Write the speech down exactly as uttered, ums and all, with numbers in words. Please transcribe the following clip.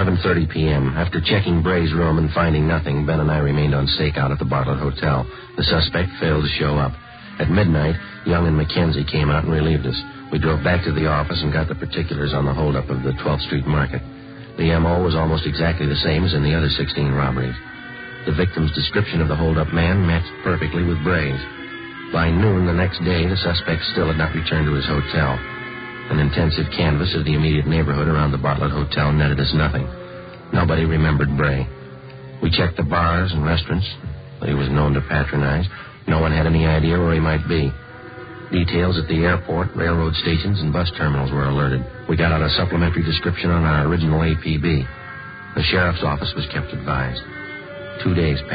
eleven thirty p.m. After checking Bray's room and finding nothing, Ben and I remained on stakeout at the Bartlett Hotel. The suspect failed to show up. At midnight, Young and McKenzie came out and relieved us. We drove back to the office and got the particulars on the holdup of the twelfth Street Market. The M O was almost exactly the same as in the other sixteen robberies. The victim's description of the holdup man matched perfectly with Bray's. By noon the next day, the suspect still had not returned to his hotel. An intensive canvass of the immediate neighborhood around the Bartlett Hotel netted us nothing. Nobody remembered Bray. We checked the bars and restaurants that he was known to patronize. No one had any idea where he might be. Details at the airport, railroad stations, and bus terminals were alerted. We got out a supplementary description on our original A P B. The sheriff's office was kept advised. Two days passed.